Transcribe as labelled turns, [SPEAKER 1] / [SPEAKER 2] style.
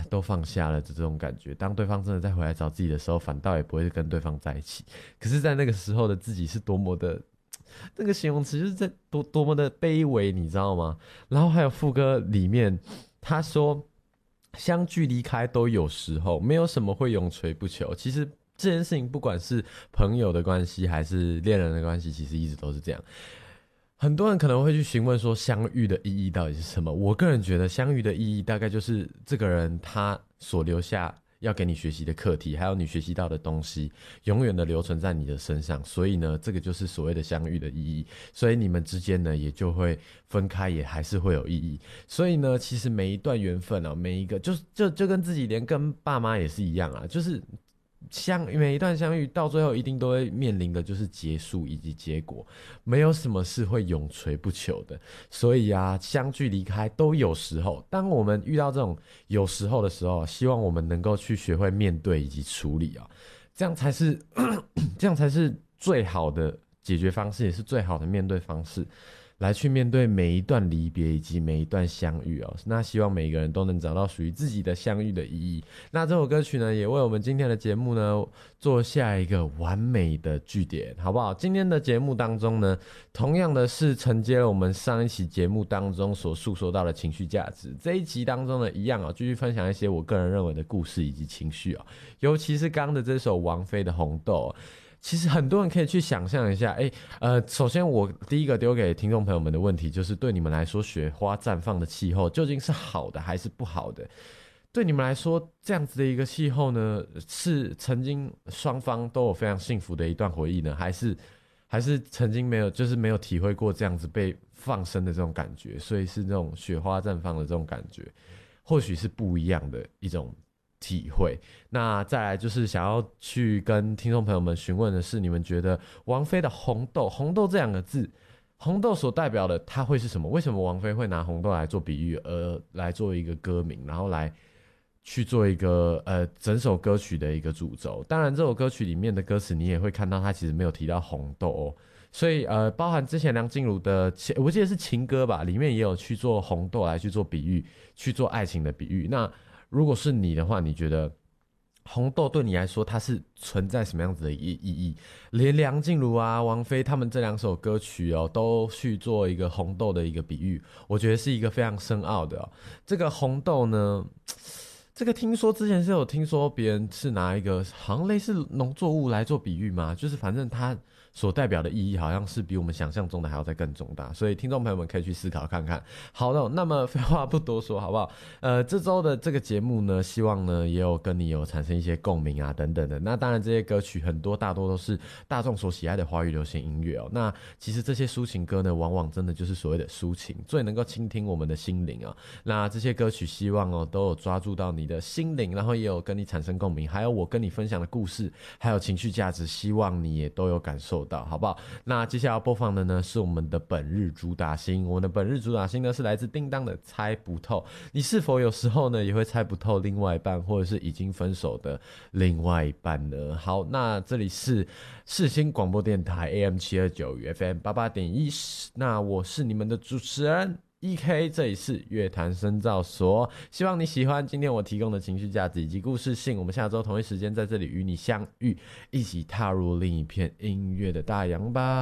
[SPEAKER 1] 都放下了这种感觉。当对方真的再回来找自己的时候，反倒也不会跟对方在一起。可是，在那个时候的自己是多么的，那个形容词就是在多么的卑微，你知道吗？然后还有副歌里面他说，相聚离开都有时候，没有什么会永垂不朽。其实这件事情，不管是朋友的关系还是恋人的关系，其实一直都是这样。很多人可能会去询问说，相遇的意义到底是什么？我个人觉得，相遇的意义大概就是这个人他所留下要给你学习的课题，还有你学习到的东西，永远的留存在你的身上。所以呢，这个就是所谓的相遇的意义。所以你们之间呢，也就会分开，也还是会有意义。所以呢，其实每一段缘分啊，每一个就跟自己连跟爸妈也是一样啊，就是每一段相遇到最后一定都会面临的就是结束以及结果，没有什么是会永垂不朽的。所以啊，相聚离开都有时候。当我们遇到这种有时候的时候，希望我们能够去学会面对以及处理啊，这样才是这样才是最好的解决方式，也是最好的面对方式。来去面对每一段离别以及每一段相遇哦。那希望每一个人都能找到属于自己的相遇的意义。那这首歌曲呢，也为我们今天的节目呢做下一个完美的句点，好不好？今天的节目当中呢，同样的是承接了我们上一期节目当中所诉说到的情绪价值。这一集当中呢，一样继续分享一些我个人认为的故事以及情绪尤其是刚刚的这首王菲的《红豆》。其实很多人可以去想象一下，首先我第一个丢给听众朋友们的问题就是，对你们来说，雪花绽放的气候究竟是好的还是不好的？对你们来说，这样子的一个气候呢，是曾经双方都有非常幸福的一段回忆呢，还是曾经没有体会过这样子被放生的这种感觉，所以是那种雪花绽放的这种感觉，或许是不一样的一种体会。那再来就是想要去跟听众朋友们询问的是，你们觉得王菲的红豆，红豆这两个字，红豆所代表的它会是什么？为什么王菲会拿红豆来做比喻，而来做一个歌名，然后来去做一个整首歌曲的一个主轴？当然这首歌曲里面的歌词你也会看到它其实没有提到红豆所以包含之前梁静茹的我记得是情歌吧，里面也有去做红豆来去做比喻，去做爱情的比喻。那如果是你的话，你觉得红豆对你来说它是存在什么样子的意义？连梁静茹啊、王菲他们这两首歌曲都去做一个红豆的一个比喻，我觉得是一个非常深奥的这个红豆呢，这个听说之前是有听说别人是拿一个好像类似农作物来做比喻嘛，就是反正它所代表的意义好像是比我们想象中的还要再更重大，所以听众朋友们可以去思考看看。好的，那么废话不多说，好不好？这周的这个节目呢，希望呢也有跟你有产生一些共鸣啊等等的。那当然这些歌曲大多都是大众所喜爱的华语流行音乐那其实这些抒情歌呢，往往真的就是所谓的抒情，最能够倾听我们的心灵那这些歌曲希望都有抓住到你的心灵，然后也有跟你产生共鸣，还有我跟你分享的故事，还有情绪价值，希望你也都有感受到，好不好？那接下来要播放的呢是我们的本日主打星，我们的本日主打星呢是来自叮当的猜不透。你是否有时候呢也会猜不透另外一半，或者是已经分手的另外一半呢？好，那这里是世新广播电台 AM729 FM 88.1，那我是你们的主持人EK， 这里是乐坛深造所，希望你喜欢今天我提供的情绪价值以及故事性。我们下周同一时间在这里与你相遇，一起踏入另一片音乐的大洋吧。